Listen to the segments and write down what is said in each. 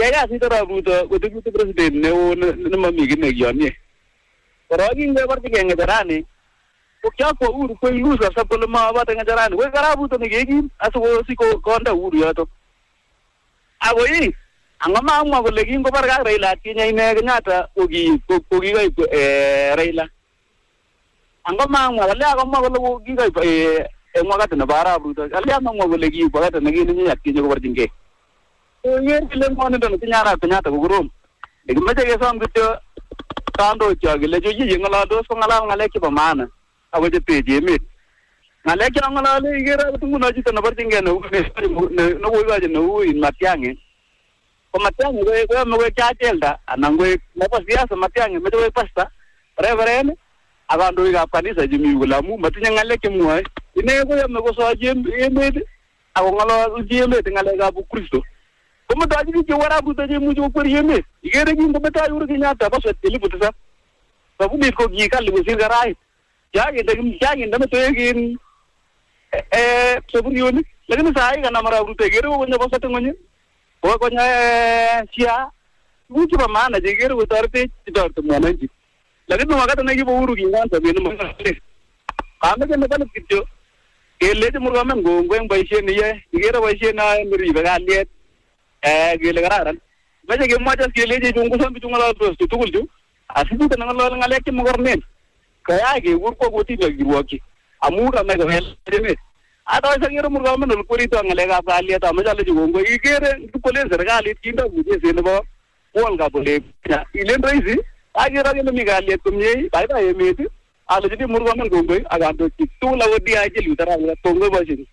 kaya kasit arap Ruto ko deputy president neo nemami kit nekiyonye korok kingeborchigei ngecherani ko kyakwo Uhuru ko ilusa sabole mabate ngecherani ko arap Ruto nekekim asikosiko konde Uhuru yoto ako angomamwa kole kingobar kak Raila atkinye ine Kenyatta kokikoib Raila angomamwa kole akomwa kole kikoib en wakati nebo arap Ruto kale amwa kole kiib wakati nekinye atkinye koborchingei yer kile ngwonindo netinye arap Kenyatta kokorom nekimeche kesom kityo kandoikyok kile chuchi ng'ololdos ko ng'alal ng'alek chebo maana ako cheteche emet ng'alek chong'olole ikere akot nguno chito neborchingei nekoikochi neu Matiang'i ko Matiang'i koyome koek chajelda anan koek nebo siasa Matiang'i meche koek pasta reverend ak kandoikab kanisa chemi kole amu matinye ng'alek chemwoe ine koyome kosochi emet ako ng'ololchi emet ng'alekab Ukristo kometochi biik cheu arap Ruto chemuchi kokweri emet ikere kingometoi Uhuru Kenyatta paswet 7,000 sabunit ko kikali kosir karait kyakinde metoek saburionik lakini sahi kanam arap Ruto ikere kokonyo paswet ng'ony kokonyo chia tuguk chebo maana chekikere kotoretech chetoreti mwananchi lakini wakati nekibo Uhuru kingan sobet nemong'ole kameche nekolit kityo kelechi Murkomen kongoi eng boisiet neyoe ikere boisiet neyoe neribe kalyet kele kararan meche kemwachi kelechi chungusan bichu ng'ololdos chu tugul chu asibite neng'ololi ng'alek chemokornen kayai kekur kwo kotini akirwokyi amu kamach kowel emet atoi sakere Murkomen ole kwerito ng'alekab kalyet ameche alechi kongoi ikere kolen serikalit kindoi mucheset nebo World Cup ole ilen raisi akere kele mi kalyet komie baibai emet alechini Murkomen kongoi ak kandoik tugul ako DIG Lutera kongoi boisiet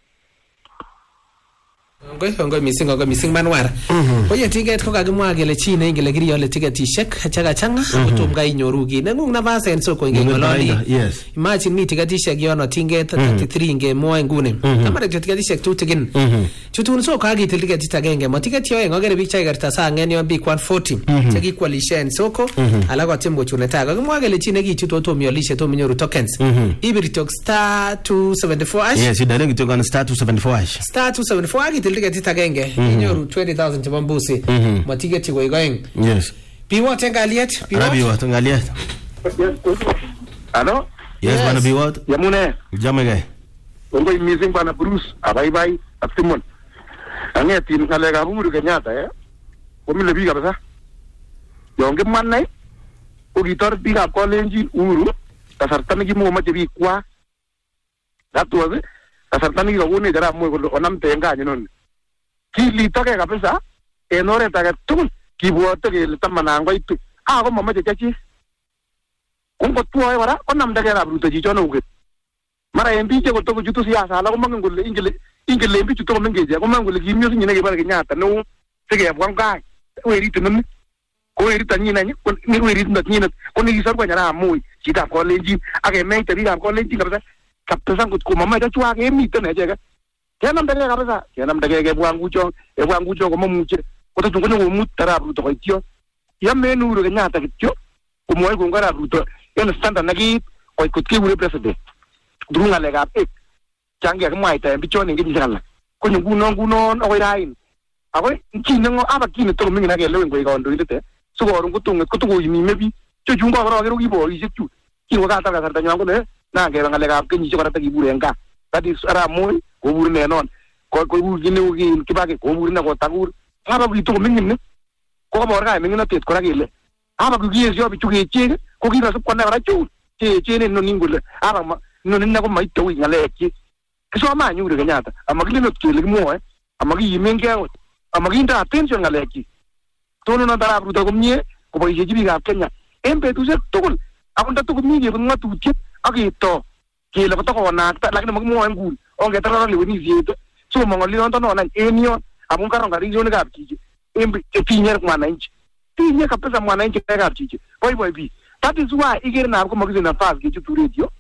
Ngoi mising Manwar. Oye ticket ko kakimwa kele chi ne ingele kiriyole tiketishek chakachanga kotom ka inyoru ki nengung nafas en soko ingengololi. Yes. Imagine mi tiketishek yono tinget 33 ngemwoe nguni. Kamara tiketishek tutigin. Chutun soko kakitil tiketit agenge mo tiket yo ngokere biik chakerta sangen yo bik 140 chekikwalishen soko alako timbo chuneta kakimwa kele chi ne kichut otom yolishe tom inyoru tokens. Ibiritok *274#. Yes, idale kitok star 274#. Star 274 ticket agenge inyoru 20,000 chebo mbusi matiketi ko igoeng. Yes. Biwot ngaliet, biwot ngaliet. Hello? Yes, bana biwot. Yamune. Jamege. Ngoi mising bana Bruce, bye ak Simon. Angeti ngalekab Uhuru Kenyatta komile biik kabisa. Yonge manai ko kitoret biikab Kalenjin Uhuru kasarta nekimomoche biik kwa. That was kasarta nekikakone jarab moy kole onamte en kanyon kilitoke kabisa en oret age tugul kibwote kele taman koitu ako mamache chachi kongotwoe kora konamdake arap Ruto chichon uket mara en biik chekoto chutu siasa ala komangen kole ingele bichu to mengeje komangen kole kimyo sinye nekebare Kenyatta neu sikebwa ngai werit nini ko werit anyine ni werit ndatnyine ko nikisor nyara amoy chitab Kalenjin akemeite biikab Kalenjin kabisa ngotko mamache chwak emiten echeke kenamdake kabisa kenamdake kebwa ngucho komamuche kotachun konyo komut arap Ruto koityo yamen Uhuru Kenyatta kityo komwoe kongoi arap Ruto en standard nekiit kot kekure president tuguk ng'alekab changekimwaita en bichon en kenyisiek alak konyo ngunon akoi raini akoi ki netokoming'in akelewen koik kandoindet sikoron kotokoimime biik chechun kakorokero kiborisiek chun kingokatar kasartanywan kole nangebe ng'alekab kenyisiek kora takibur en gaa that is arap Moi kobur nenon koibur kit neu Kibaki kobur ine kotakur aba kitokoming'in kokobor kaiming'inotet kora kele aba kikiyesyo bichu kechek ko kirasib konai kora chun cheechen en nonin kole aba nonin ko maite ui ng'alekchik kisome any Uhuru Kenyatta amakilin ot kele kimwoe amakiimengei ot amakinde attention ng'alekchik tononot arap Ruto komie koboisiechi biikab Kenya en betusiek tugul akot ndatokomi kebut ng'atutiet aketo kele kotokonakta lakini makimwoe nguni ongetar kora lewenisiet sikomong ng'oliondonon any en yon amun karon karinyonikab chichi tinye mwananchi tinye kabisa mwananchi ng'alekab chichi boiboi biik that is why ikere nab komakisich nafas kechutu radio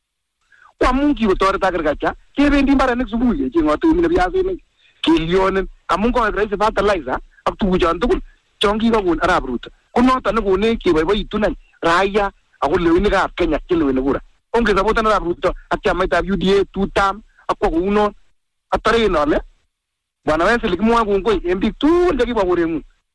ko amun kikotoret agriculture kebendi mbarenik subui kecheng'ote kemine biasinik kelionin amun koek rahisi fertilizer ak tuguchon tugul chon kikakon arap Ruto ko noton nekonech keboiboitun any raia ako lewenikab Kenya cheleweni kura ongesapoten arap Ruto ak chamaitab UDA two-term akwo kounon ataren ale bwana Wesley kimwoe kongoi en biik tugul chekibwa koreng'ung